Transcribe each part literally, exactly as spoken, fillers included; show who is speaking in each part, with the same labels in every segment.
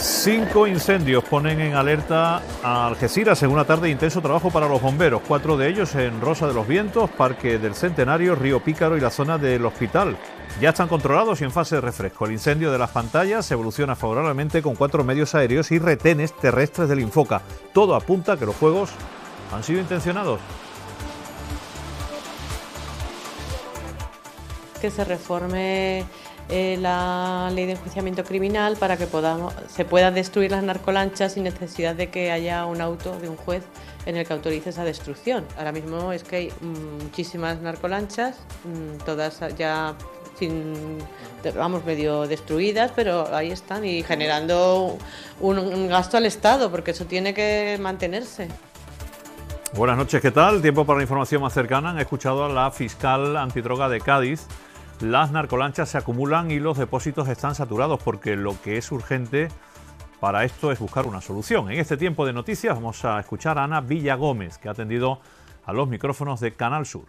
Speaker 1: Cinco incendios ponen en alerta a Algeciras en una tarde de intenso trabajo para los bomberos. Cuatro de ellos en Rosa de los Vientos, Parque del Centenario, Río Pícaro y la zona del Hospital. Ya están controlados y en fase de refresco. El incendio de las pantallas evoluciona favorablemente con cuatro medios aéreos y retenes terrestres del Infoca. Todo apunta a que los fuegos han sido intencionados.
Speaker 2: Que se reforme Eh, la ley de enjuiciamiento criminal para que podamos, se puedan destruir las narcolanchas sin necesidad de que haya un auto de un juez en el que autorice esa destrucción. Ahora mismo es que hay muchísimas narcolanchas, todas ya sin, vamos, medio destruidas, pero ahí están y generando un, un gasto al Estado, porque eso tiene que mantenerse.
Speaker 1: Buenas noches, ¿qué tal? Tiempo para la información más cercana. Han escuchado a la fiscal antidroga de Cádiz. Las narcolanchas se acumulan y los depósitos están saturados porque lo que es urgente para esto es buscar una solución. En este tiempo de noticias vamos a escuchar a Ana Villagómez, que ha atendido a los micrófonos de Canal Sur.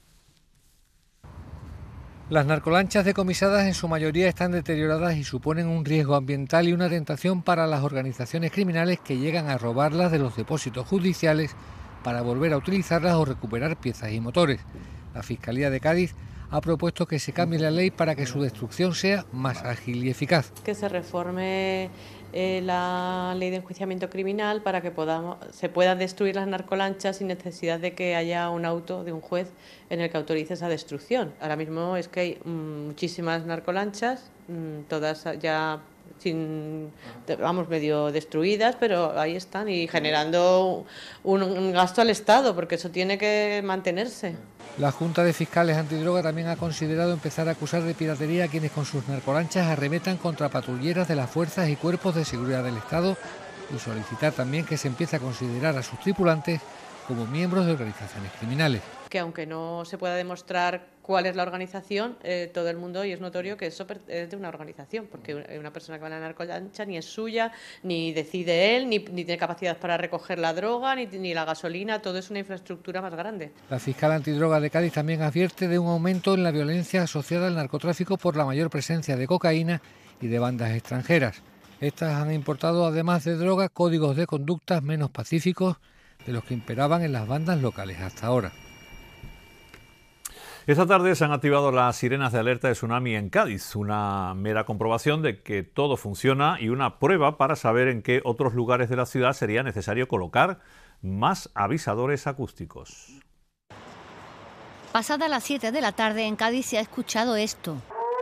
Speaker 3: Las narcolanchas decomisadas en su mayoría están deterioradas y suponen un riesgo ambiental y una tentación para las organizaciones criminales que llegan a robarlas de los depósitos judiciales para volver a utilizarlas o recuperar piezas y motores. La Fiscalía de Cádiz ha propuesto que se cambie la ley para que su destrucción sea más ágil y eficaz.
Speaker 2: Que se reforme eh, la ley de enjuiciamiento criminal para que podamos, se puedan destruir las narcolanchas sin necesidad de que haya un auto de un juez en el que autorice esa destrucción. Ahora mismo es que hay mmm, muchísimas narcolanchas, mmm, todas ya sin, vamos, medio destruidas, pero ahí están y generando un, un gasto al Estado, porque eso tiene que mantenerse.
Speaker 3: La Junta de Fiscales Antidroga también ha considerado empezar a acusar de piratería a quienes con sus narcolanchas arremetan contra patrulleras de las fuerzas y cuerpos de seguridad del Estado y solicitar también que se empiece a considerar a sus tripulantes como miembros de organizaciones criminales.
Speaker 2: Que aunque no se pueda demostrar cuál es la organización, eh, todo el mundo, y es notorio que eso es de una organización, porque una persona que va a la narcolancha ni es suya, ni decide él, ni, ni tiene capacidad para recoger la droga, ni, ni la gasolina, todo es una infraestructura más grande.
Speaker 3: La fiscal antidroga de Cádiz también advierte de un aumento en la violencia asociada al narcotráfico por la mayor presencia de cocaína y de bandas extranjeras. Estas han importado, además de droga, códigos de conductas menos pacíficos de los que imperaban en las bandas locales hasta ahora.
Speaker 1: Esta tarde se han activado las sirenas de alerta de tsunami en Cádiz, una mera comprobación de que todo funciona y una prueba para saber en qué otros lugares de la ciudad sería necesario colocar más avisadores acústicos.
Speaker 4: Pasada las siete de la tarde en Cádiz se ha escuchado esto.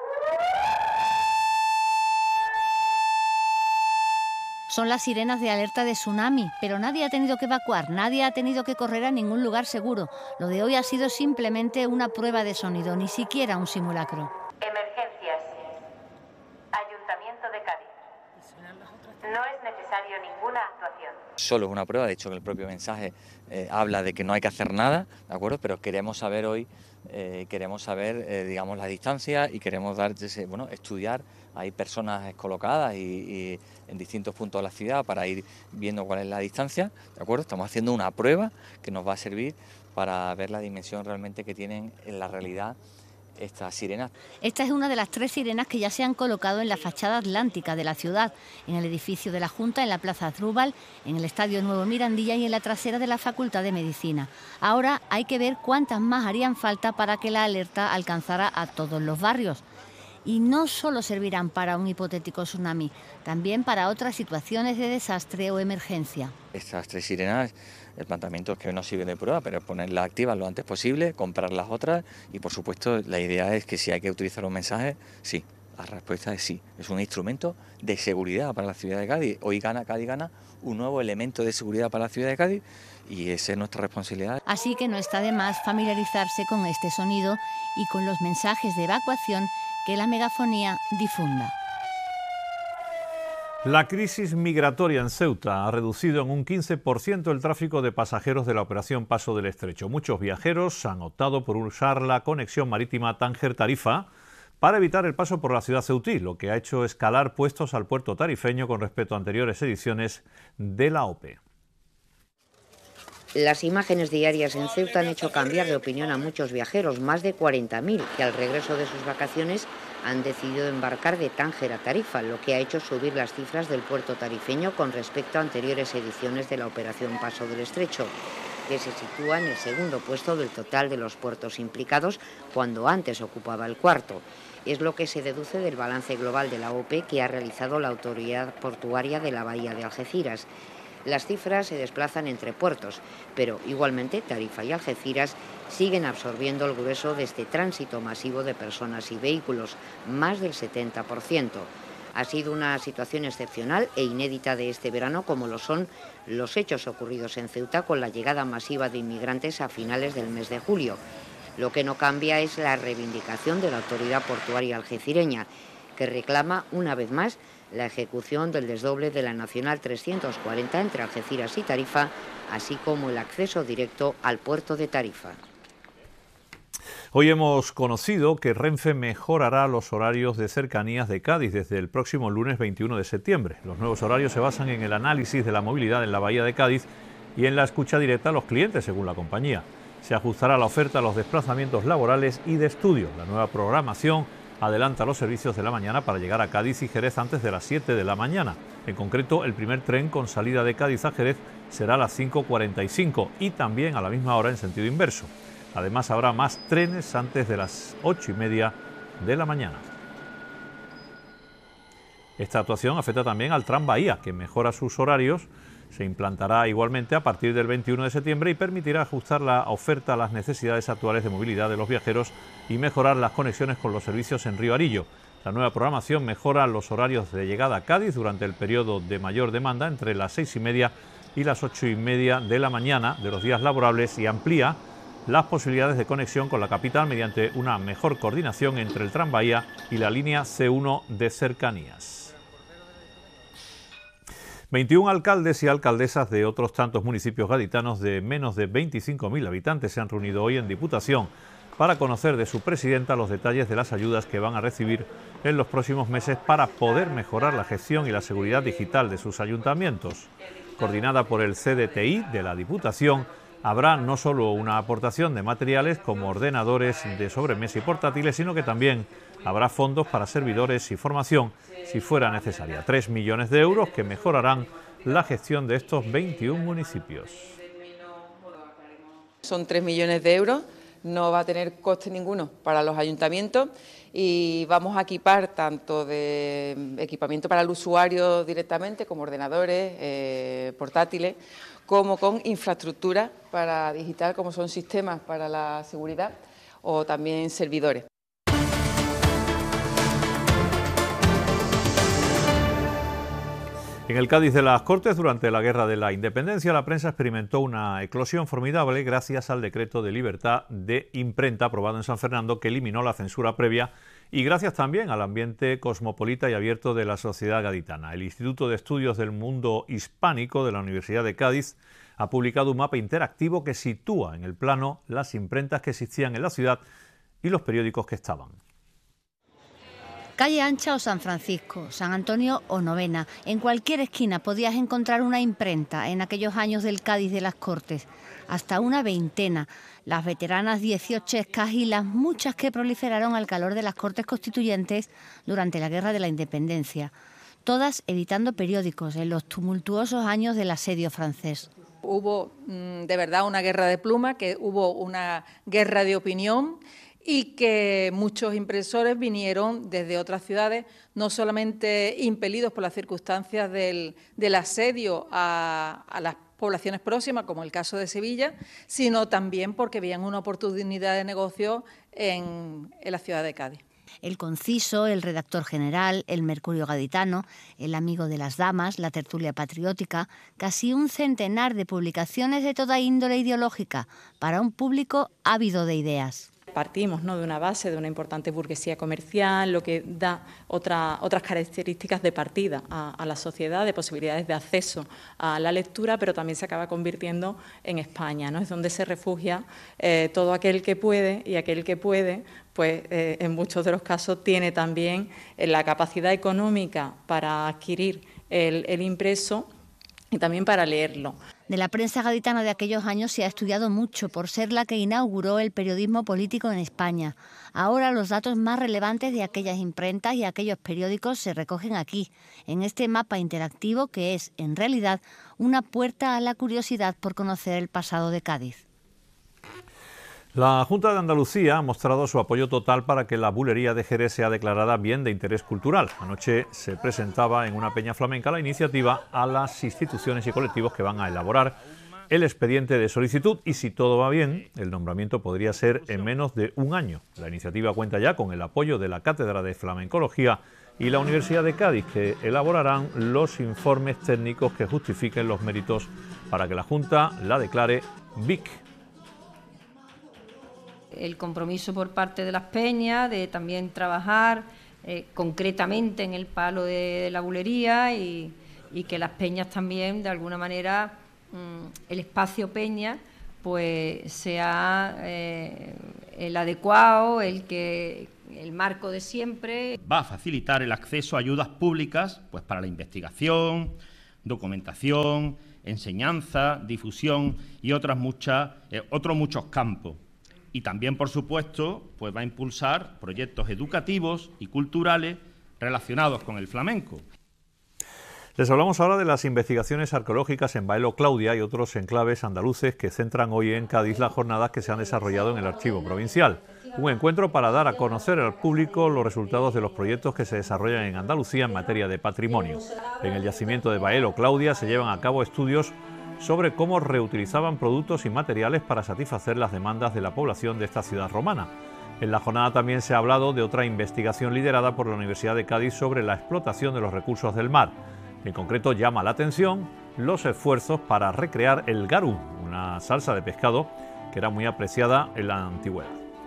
Speaker 4: Son las sirenas de alerta de tsunami, pero nadie ha tenido que evacuar, nadie ha tenido que correr a ningún lugar seguro. Lo de hoy ha sido simplemente una prueba de sonido, ni siquiera un simulacro.
Speaker 5: Emergencias. Ayuntamiento de Cádiz. No es necesario ninguna actuación.
Speaker 6: Solo es una prueba, de hecho que el propio mensaje eh, habla de que no hay que hacer nada, ¿de acuerdo? Pero queremos saber hoy, eh, queremos saber, eh, digamos, la distancia y queremos dar, bueno, estudiar. Hay personas colocadas y, y en distintos puntos de la ciudad para ir viendo cuál es la distancia, ¿de acuerdo? Estamos haciendo una prueba que nos va a servir para ver la dimensión realmente que tienen en la realidad estas sirenas.
Speaker 4: Esta es una de las tres sirenas que ya se han colocado en la fachada atlántica de la ciudad, en el edificio de la Junta, en la Plaza Asdrúbal, en el Estadio Nuevo Mirandilla y en la trasera de la Facultad de Medicina. Ahora hay que ver cuántas más harían falta para que la alerta alcanzara a todos los barrios. Y no solo servirán para un hipotético tsunami, también para otras situaciones de desastre o emergencia.
Speaker 6: Estas tres sirenas, el planteamiento es que no sirven de prueba, pero es ponerlas activas lo antes posible, comprar las otras y, por supuesto, la idea es que si hay que utilizar un mensaje, sí. La respuesta es sí. Es un instrumento de seguridad para la ciudad de Cádiz. Hoy gana Cádiz gana un nuevo elemento de seguridad para la ciudad de Cádiz y esa es nuestra responsabilidad.
Speaker 4: Así que no está de más familiarizarse con este sonido y con los mensajes de evacuación que la megafonía difunda.
Speaker 1: La crisis migratoria en Ceuta ha reducido en un quince por ciento el tráfico de pasajeros de la operación Paso del Estrecho. Muchos viajeros han optado por usar la conexión marítima Tánger-Tarifa para evitar el paso por la ciudad ceutí, lo que ha hecho escalar puestos al puerto tarifeño con respecto a anteriores ediciones de la OPE.
Speaker 7: Las imágenes diarias en Ceuta han hecho cambiar de opinión a muchos viajeros, más de cuarenta mil, que al regreso de sus vacaciones han decidido embarcar de Tánger a Tarifa, lo que ha hecho subir las cifras del puerto tarifeño con respecto a anteriores ediciones de la operación Paso del Estrecho, que se sitúa en el segundo puesto del total de los puertos implicados, cuando antes ocupaba el cuarto. Es lo que se deduce del balance global de la O P E que ha realizado la Autoridad Portuaria de la Bahía de Algeciras. Las cifras se desplazan entre puertos, pero igualmente Tarifa y Algeciras siguen absorbiendo el grueso de este tránsito masivo de personas y vehículos, más del setenta por ciento. Ha sido una situación excepcional e inédita de este verano, como lo son los hechos ocurridos en Ceuta con la llegada masiva de inmigrantes a finales del mes de julio. Lo que no cambia es la reivindicación de la Autoridad Portuaria algecireña, que reclama una vez más la ejecución del desdoble de la Nacional trescientos cuarenta entre Algeciras y Tarifa, así como el acceso directo al puerto de Tarifa.
Speaker 1: Hoy hemos conocido que Renfe mejorará los horarios de cercanías de Cádiz desde el próximo lunes veintiuno de septiembre. Los nuevos horarios se basan en el análisis de la movilidad en la bahía de Cádiz y en la escucha directa a los clientes, según la compañía. Se ajustará la oferta a los desplazamientos laborales y de estudio. La nueva programación adelanta los servicios de la mañana para llegar a Cádiz y Jerez antes de las siete de la mañana. En concreto, el primer tren con salida de Cádiz a Jerez será a las cinco cuarenta y cinco y también a la misma hora en sentido inverso. Además, habrá más trenes antes de las ocho y media de la mañana. Esta actuación afecta también al Tram Bahía, que mejora sus horarios. Se implantará igualmente a partir del veintiuno de septiembre y permitirá ajustar la oferta a las necesidades actuales de movilidad de los viajeros y mejorar las conexiones con los servicios en Río Arillo. La nueva programación mejora los horarios de llegada a Cádiz durante el periodo de mayor demanda entre las seis y media y las ocho y media de la mañana de los días laborables y amplía las posibilidades de conexión con la capital mediante una mejor coordinación entre el Tram Bahía y la línea C uno de cercanías. veintiún alcaldes y alcaldesas de otros tantos municipios gaditanos de menos de veinticinco mil habitantes se han reunido hoy en Diputación para conocer de su presidenta los detalles de las ayudas que van a recibir en los próximos meses para poder mejorar la gestión y la seguridad digital de sus ayuntamientos. Coordinada por el C D T I de la Diputación, habrá no solo una aportación de materiales como ordenadores de sobremesa y portátiles, sino que también habrá fondos para servidores y formación si fuera necesaria. Tres millones de euros que mejorarán la gestión de estos veintiún municipios.
Speaker 8: Son tres millones de euros, no va a tener coste ninguno para los ayuntamientos y vamos a equipar tanto de equipamiento para el usuario directamente, como ordenadores, eh, portátiles, como con infraestructura para digital, como son sistemas para la seguridad o también servidores.
Speaker 1: En el Cádiz de las Cortes, durante la Guerra de la Independencia, la prensa experimentó una eclosión formidable gracias al decreto de libertad de imprenta aprobado en San Fernando, que eliminó la censura previa, y gracias también al ambiente cosmopolita y abierto de la sociedad gaditana. El Instituto de Estudios del Mundo Hispánico de la Universidad de Cádiz ha publicado un mapa interactivo que sitúa en el plano las imprentas que existían en la ciudad y los periódicos que estaban.
Speaker 4: Calle Ancha o San Francisco, San Antonio o Novena, en cualquier esquina podías encontrar una imprenta en aquellos años del Cádiz de las Cortes, hasta una veintena, las veteranas dieciochescas y las muchas que proliferaron al calor de las Cortes Constituyentes durante la Guerra de la Independencia, todas editando periódicos en los tumultuosos años del asedio francés.
Speaker 8: Hubo de verdad una guerra de pluma, que hubo una guerra de opinión, y que muchos impresores vinieron desde otras ciudades, no solamente impelidos por las circunstancias del, del asedio a, a las poblaciones próximas, como el caso de Sevilla, sino también porque veían una oportunidad de negocio en, en la ciudad de Cádiz.
Speaker 4: El Conciso, el Redactor General, el Mercurio Gaditano, el Amigo de las Damas, la Tertulia Patriótica, casi un centenar de publicaciones de toda índole ideológica para un público ávido de ideas.
Speaker 9: Partimos, ¿no?, de una base de una importante burguesía comercial, lo que da otra, otras características de partida a, a la sociedad, de posibilidades de acceso a la lectura, pero también se acaba convirtiendo en España, ¿no? Es donde se refugia eh, todo aquel que puede, y aquel que puede, pues eh, en muchos de los casos tiene también eh, la capacidad económica para adquirir el, el impreso y también para leerlo.
Speaker 4: De la prensa gaditana de aquellos años se ha estudiado mucho por ser la que inauguró el periodismo político en España. Ahora los datos más relevantes de aquellas imprentas y aquellos periódicos se recogen aquí, en este mapa interactivo que es, en realidad, una puerta a la curiosidad por conocer el pasado de Cádiz.
Speaker 1: La Junta de Andalucía ha mostrado su apoyo total para que la bulería de Jerez sea declarada bien de interés cultural. Anoche se presentaba en una peña flamenca la iniciativa a las instituciones y colectivos que van a elaborar el expediente de solicitud y, si todo va bien, el nombramiento podría ser en menos de un año. La iniciativa cuenta ya con el apoyo de la Cátedra de Flamencología y la Universidad de Cádiz, que elaborarán los informes técnicos que justifiquen los méritos para que la Junta la declare B I C.
Speaker 10: El compromiso por parte de las peñas de también trabajar eh, concretamente en el palo de, de la bulería y, y que las peñas también, de alguna manera, mmm, el espacio peña pues sea eh, el adecuado, el que el marco de siempre.
Speaker 11: Va a facilitar el acceso a ayudas públicas pues para la investigación, documentación, enseñanza, difusión y otras muchas, eh, otros muchos campos. Y también, por supuesto, pues va a impulsar proyectos educativos y culturales relacionados con el flamenco.
Speaker 1: Les hablamos ahora de las investigaciones arqueológicas en Baelo Claudia y otros enclaves andaluces que centran hoy en Cádiz las jornadas que se han desarrollado en el Archivo Provincial. Un encuentro para dar a conocer al público los resultados de los proyectos que se desarrollan en Andalucía en materia de patrimonio. En el yacimiento de Baelo Claudia se llevan a cabo estudios sobre cómo reutilizaban productos y materiales para satisfacer las demandas de la población de esta ciudad romana. En la jornada también se ha hablado de otra investigación liderada por la Universidad de Cádiz sobre la explotación de los recursos del mar. En concreto, llama la atención los esfuerzos para recrear el garum, una salsa de pescado que era muy apreciada en la antigüedad.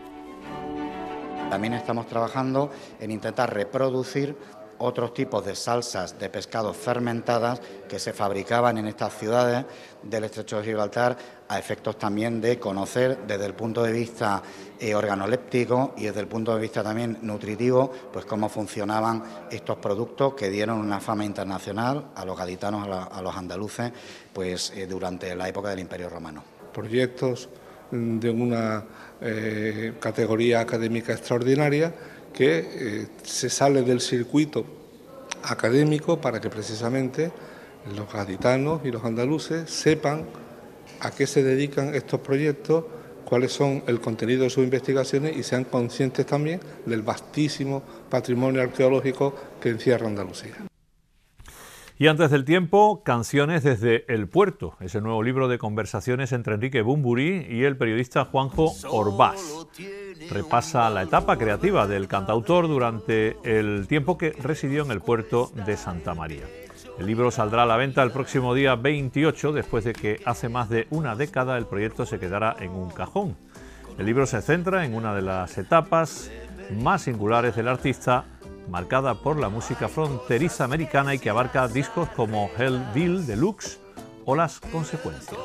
Speaker 12: También estamos trabajando en intentar reproducir otros tipos de salsas de pescado fermentadas que se fabricaban en estas ciudades del Estrecho de Gibraltar, a efectos también de conocer desde el punto de vista eh, organoléptico y desde el punto de vista también nutritivo, pues cómo funcionaban estos productos que dieron una fama internacional a los gaditanos, a, la, a los andaluces, pues eh, durante la época del Imperio Romano.
Speaker 13: Proyectos de una eh, categoría académica extraordinaria que eh, se sale del circuito académico para que precisamente los gaditanos y los andaluces sepan a qué se dedican estos proyectos, cuáles son el contenido de sus investigaciones y sean conscientes también del vastísimo patrimonio arqueológico que encierra Andalucía.
Speaker 1: Y antes del tiempo, Canciones desde el Puerto, ese nuevo libro de conversaciones entre Enrique Bunbury y el periodista Juanjo Orbás. Repasa la etapa creativa del cantautor durante el tiempo que residió en el puerto de Santa María. El libro saldrá a la venta el próximo día veintiocho, después de que hace más de una década el proyecto se quedara en un cajón. El libro se centra en una de las etapas más singulares del artista, marcada por la música fronteriza americana y que abarca discos como Hellville Deluxe o Las Consecuencias.